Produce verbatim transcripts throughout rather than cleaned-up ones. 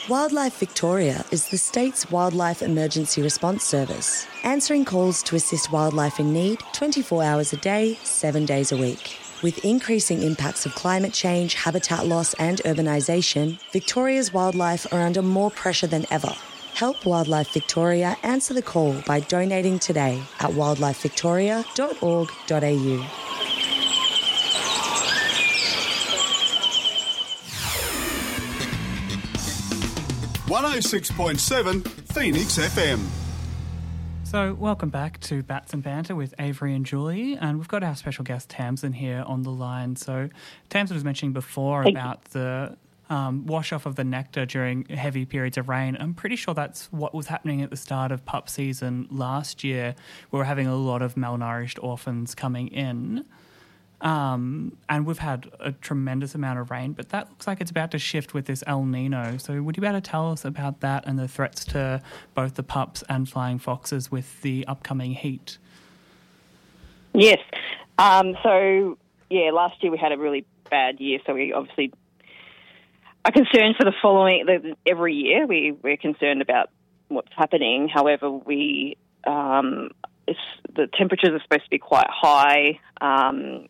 Wildlife Victoria is the state's wildlife emergency response service, answering calls to assist wildlife in need twenty-four hours a day, seven days a week. With increasing impacts of climate change, habitat loss and urbanisation, Victoria's wildlife are under more pressure than ever. Help Wildlife Victoria answer the call by donating today at wildlife victoria dot org dot a u. one oh six point seven Phoenix F M. So welcome back to Bats and Banter with Avery and Julie, and we've got our special guest Tamsin here on the line. So Tamsin was mentioning before about the um, wash-off of the nectar during heavy periods of rain. I'm pretty sure that's what was happening at the start of pup season last year. We were having a lot of malnourished orphans coming in. Um, and we've had a tremendous amount of rain, but that looks like it's about to shift with this El Nino. So would you be able to tell us about that and the threats to both the pups and flying foxes with the upcoming heat? Yes. Um, so, yeah, last year we had a really bad year, so we obviously are concerned for the following, the, every year we, we're concerned about what's happening. However, we um, it's, the temperatures are supposed to be quite high, um,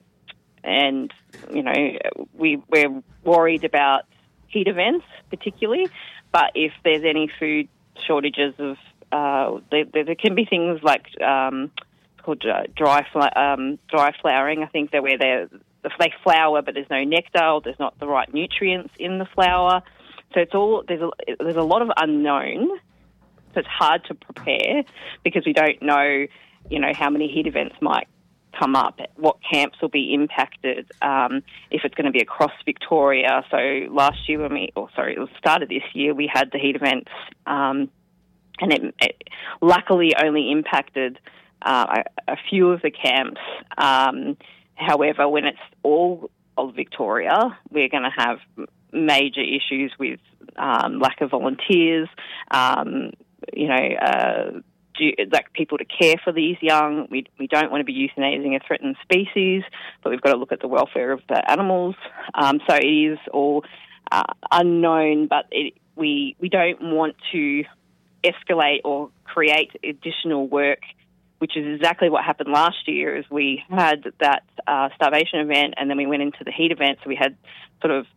and, you know, we, we're worried about heat events particularly, but if there's any food shortages of, uh, there, there can be things like um, it's called dry um, dry flowering. I think they're where they're, they flower but there's no nectar or there's not the right nutrients in the flower. So it's all there's a, there's a lot of unknown, so it's hard to prepare because we don't know, you know, how many heat events might come up, what camps will be impacted, um, if it's going to be across Victoria. So last year when we, or sorry, it was start of this year, we had the heat events, um, and it, it luckily only impacted uh, a, a few of the camps. Um, however, when it's all of Victoria, we're going to have major issues with um, lack of volunteers, um, you know, uh, Do, like people to care for these young. We we don't want to be euthanizing a threatened species, but we've got to look at the welfare of the animals. Um, so it is all uh, unknown, but it, we we don't want to escalate or create additional work, which is exactly what happened last year. Is we had that uh, starvation event, and then we went into the heat event. So we had sort of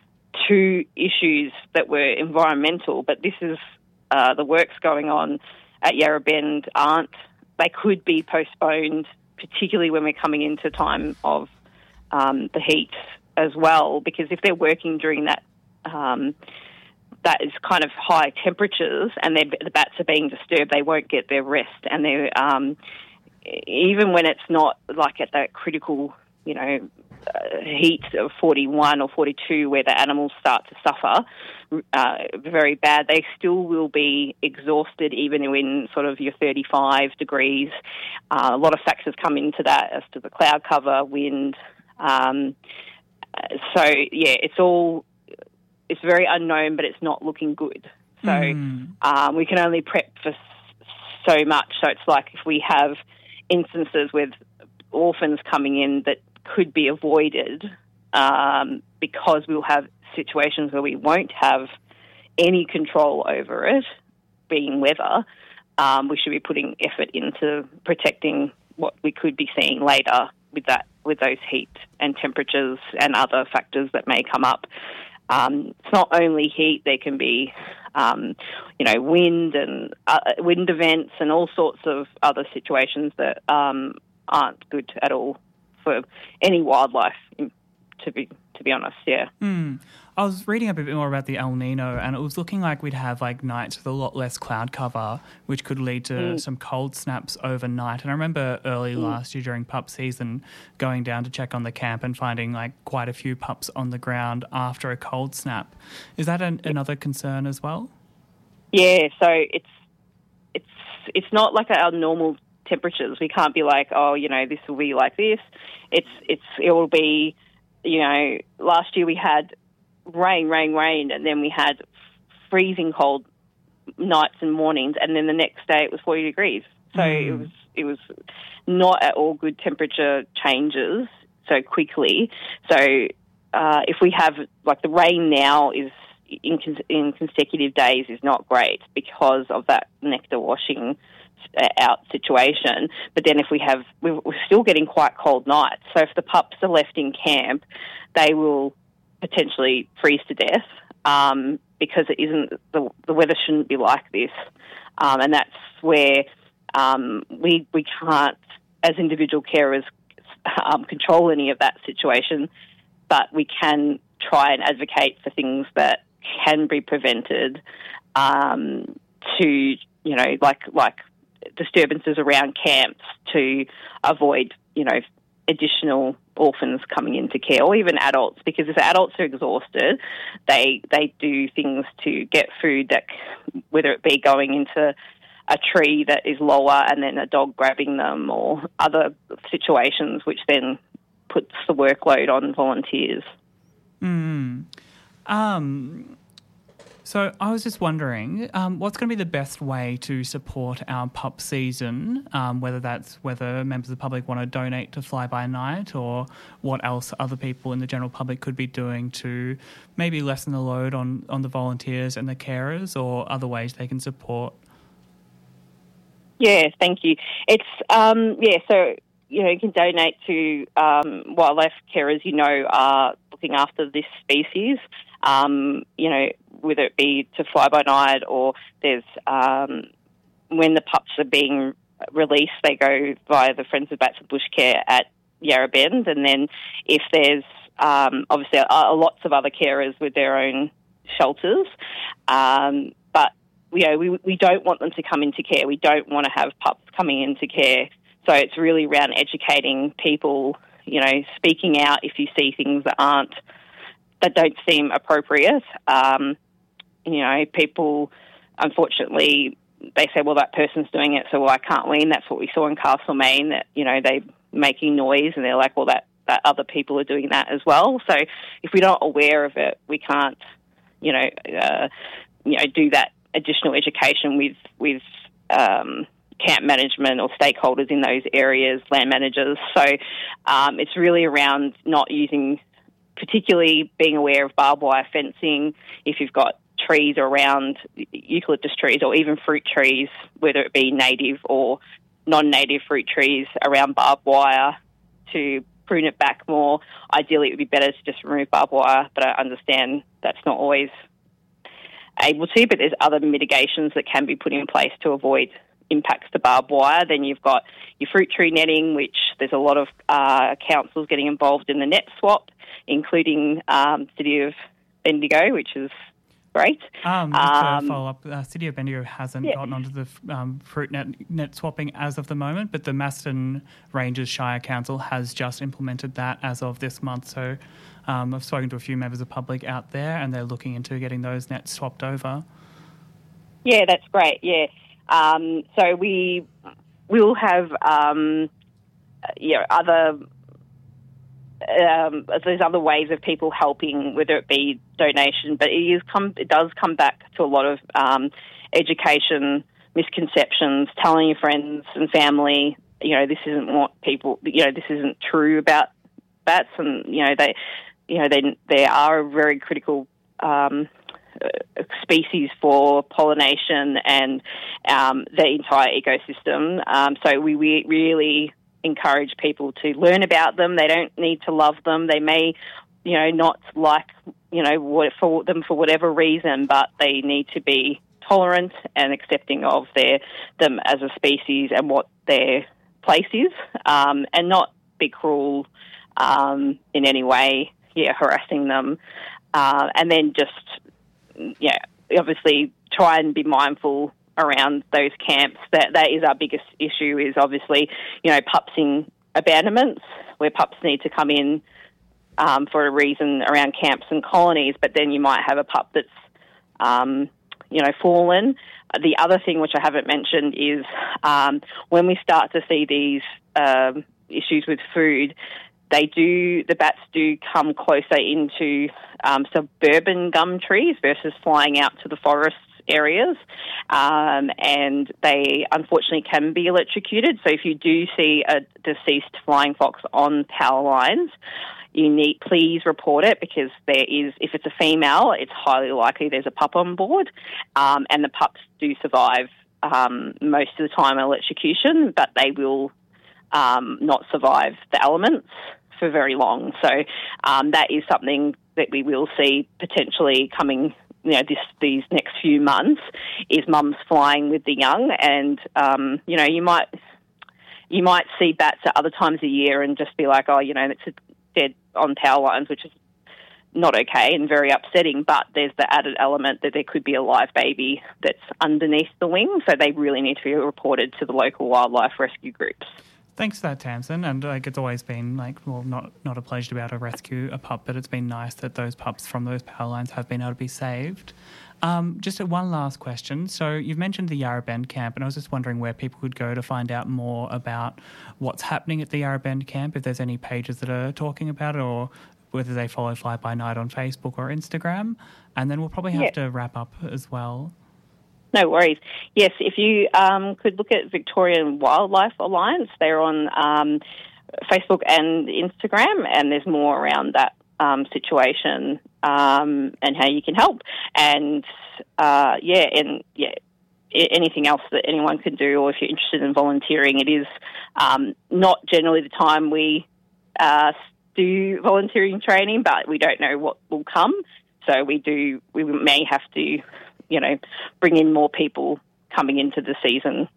two issues that were environmental, but this is uh, the work's going on at Yarra Bend aren't, they could be postponed, particularly when we're coming into time of um, the heat as well, because if they're working during that, um, that is kind of high temperatures and the bats are being disturbed, they won't get their rest. And they're, um, even when it's not like at that critical, you know, uh, heat of forty-one or forty-two where the animals start to suffer uh, very bad, they still will be exhausted even when sort of your thirty-five degrees. Uh, a lot of factors come into that as to the cloud cover, wind. Um, so, yeah, it's all, it's very unknown, but it's not looking good. So mm. um, we can only prep for so much. So it's like if we have instances with orphans coming in that could be avoided um, because we'll have situations where we won't have any control over it, being weather, um, we should be putting effort into protecting what we could be seeing later with that, with those heat and temperatures and other factors that may come up. Um, it's not only heat, there can be, um, you know, wind and uh, wind events and all sorts of other situations that um, aren't good at all for any wildlife, to be to be honest, yeah. Mm. I was reading a bit more about the El Nino, and it was looking like we'd have like nights with a lot less cloud cover, which could lead to mm. some cold snaps overnight. And I remember early mm. last year during pup season going down to check on the camp and finding like quite a few pups on the ground after a cold snap. Is that an, another concern as well? Yeah, so it's it's it's not like our normal temperatures. We can't be like, oh, you know, this will be like this. It's it's it will be, you know, last year we had rain, rain, rain, and then we had freezing cold nights and mornings, and then the next day it was forty degrees. So mm. it was it was not at all good temperature changes so quickly. So uh, if we have, like, the rain now is in, in consecutive days is not great because of that nectar washing out situation. But then if we have, we're still getting quite cold nights. So if the pups are left in camp, they will potentially freeze to death um, because it isn't, the, the weather shouldn't be like this. Um, and that's where um, we we can't, as individual carers, um, control any of that situation, but we can try and advocate for things that can be prevented um, to, you know, like like disturbances around camps to avoid, you know, additional orphans coming into care, or even adults, because if adults are exhausted, they they do things to get food that, whether it be going into a tree that is lower and then a dog grabbing them, or other situations which then puts the workload on volunteers. Mm. Um, so I was just wondering, um, what's going to be the best way to support our pup season, um, whether that's whether members of the public want to donate to Fly By Night, or what else other people in the general public could be doing to maybe lessen the load on, on the volunteers and the carers, or other ways they can support? Yeah, thank you. It's, um, yeah, so, you know, you can donate to um, wildlife carers you know are looking after this species, um, you know, whether it be to Fly By Night, or there's, um, when the pups are being released, they go via the Friends of Bats and Bush Care at Yarra Bend, and then if there's, um, obviously, uh, lots of other carers with their own shelters, um, but you know, we we don't want them to come into care. We don't want to have pups coming into care. So it's really around educating people, you know, speaking out if you see things that aren't, that don't seem appropriate. Um, you know, people, unfortunately, they say, well, that person's doing it, so why can't we? And that's what we saw in Castlemaine, that, you know, they making noise and they're like, well, that, that other people are doing that as well. So if we're not aware of it, we can't, you know, uh, you know, do that additional education with with um, camp management or stakeholders in those areas, land managers. So um, it's really around not using, particularly being aware of barbed wire fencing. If you've got trees around, eucalyptus trees or even fruit trees, whether it be native or non-native fruit trees around barbed wire, to prune it back more. Ideally, it would be better to just remove barbed wire, but I understand that's not always able to, but there's other mitigations that can be put in place to avoid impacts to barbed wire. Then you've got your fruit tree netting, which there's a lot of uh, councils getting involved in the net swap, including um, City of Bendigo, which is great. Um, just um, to follow up, uh, City of Bendigo hasn't yeah. gotten onto the um, fruit net, net swapping as of the moment, but the Maston Ranges Shire Council has just implemented that as of this month. So um, I've spoken to a few members of the public out there, and they're looking into getting those nets swapped over. Yeah, that's great. Yeah, um, so we will have um, you know other. Um, there's other ways of people helping, whether it be donation, but it is come. It does come back to a lot of um, education, misconceptions, telling your friends and family, you know, this isn't what people, you know, this isn't true about bats, and you know they, you know, they they are a very critical um, species for pollination and um, the entire ecosystem. Um, so we, we really encourage people to learn about them. They don't need to love them. They may, you know, not like, you know, what, for them for whatever reason, but they need to be tolerant and accepting of their them as a species and what their place is, um, and not be cruel um, in any way, yeah, harassing them. Uh, and then just, yeah, obviously try and be mindful around those camps. That that is our biggest issue, is obviously, you know, pupsing abandonments, where pups need to come in um, for a reason around camps and colonies, but then you might have a pup that's, um, you know, fallen. The other thing which I haven't mentioned is um, when we start to see these um, issues with food, they do, the bats do come closer into um, suburban gum trees versus flying out to the forest areas, um, and they unfortunately can be electrocuted. So if you do see a deceased flying fox on power lines, you need, please report it, because there is, if it's a female, it's highly likely there's a pup on board, um, and the pups do survive um, most of the time electrocution, but they will um, not survive the elements for very long. So um, that is something that we will see potentially coming, you know, this, these next few months, is mums flying with the young, and um, you know, you might you might see bats at other times of year and just be like, oh, you know, it's dead on power lines, which is not okay and very upsetting. But there's the added element that there could be a live baby that's underneath the wing, so they really need to be reported to the local wildlife rescue groups. Thanks for that, Tamsin. And like, it's always been like, well, not not a pleasure to be able to rescue a pup, but it's been nice that those pups from those power lines have been able to be saved. Um, just one last question. So you've mentioned the Yarra Bend camp, and I was just wondering where people could go to find out more about what's happening at the Yarra Bend camp, if there's any pages that are talking about it, or whether they follow Fly By Night on Facebook or Instagram. And then we'll probably have yeah. to wrap up as well. No worries. Yes, if you um, could look at Victorian Wildlife Alliance, they're on um, Facebook and Instagram, and there's more around that um, situation um, and how you can help. And uh, yeah, and yeah, anything else that anyone can do, or if you're interested in volunteering, it is um, not generally the time we uh, do volunteering training, but we don't know what will come. So we do. We may have to, you know, bring in more people coming into the season.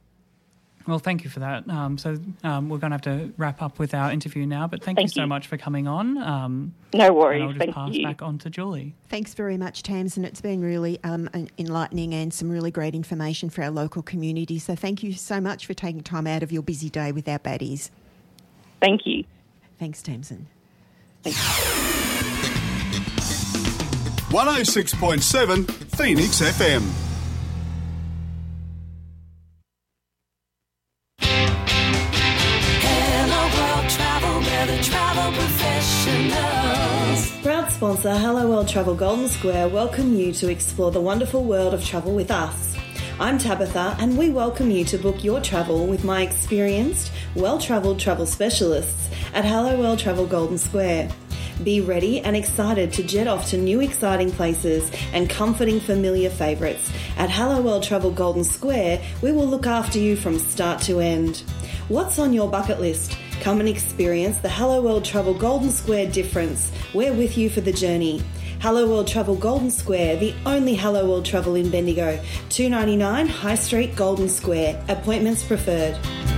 Well, thank you for that. Um, so um, we're going to have to wrap up with our interview now, but thank, thank you, you so much for coming on. Um, no worries. And I'll just thank pass you. back on to Julie. Thanks very much, Tamsin. It's been really um, enlightening and some really great information for our local community. So thank you so much for taking time out of your busy day with our baddies. Thank you. Thanks, Tamsin. Thank you. one oh six point seven Phoenix F M. Hello World Travel, we're the travel professionals. Proud sponsor Hello World Travel Golden Square welcome you to explore the wonderful world of travel with us. I'm Tabitha, and we welcome you to book your travel with my experienced, well-travelled travel specialists at Hello World Travel Golden Square. Be ready and excited to jet off to new exciting places and comforting familiar favourites. At Hello World Travel Golden Square, we will look after you from start to end. What's on your bucket list? Come and experience the Hello World Travel Golden Square difference. We're with you for the journey. Hello World Travel Golden Square, the only Hello World Travel in Bendigo. two ninety-nine High Street, Golden Square. Appointments preferred.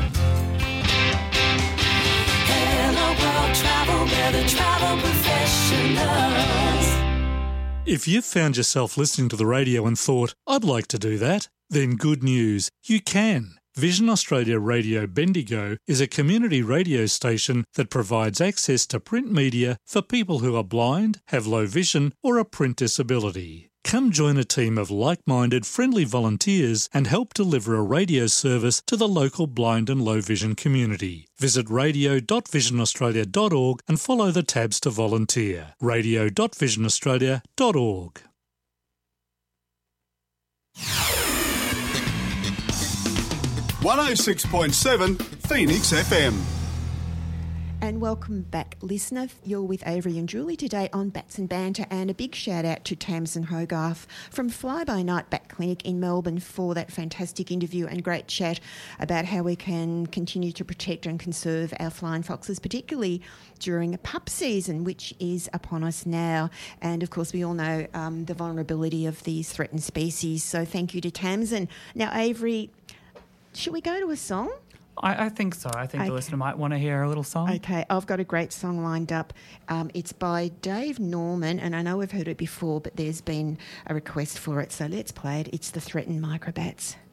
The travel professionals. If you've found yourself listening to the radio and thought, I'd like to do that, then good news, you can. Vision Australia Radio Bendigo is a community radio station that provides access to print media for people who are blind, have low vision, or a print disability. Come join a team of like-minded, friendly volunteers and help deliver a radio service to the local blind and low vision community. Visit radio dot vision australia dot org and follow the tabs to volunteer. radio dot vision australia dot org. one oh six point seven Phoenix F M. And welcome back, listener. You're with Avery and Julie today on Bats and Banter, and a big shout out to Tamsin Hogarth from Fly By Night Bat Clinic in Melbourne for that fantastic interview and great chat about how we can continue to protect and conserve our flying foxes, particularly during pup season, which is upon us now. And of course, we all know um, the vulnerability of these threatened species. So thank you to Tamsin. Now, Avery, should we go to a song? I, I think so. I think okay. The listener might want to hear a little song. Okay, I've got a great song lined up. Um, it's by Dave Norman, and I know we've heard it before, but there's been a request for it, so let's play it. It's The Threatened Microbats.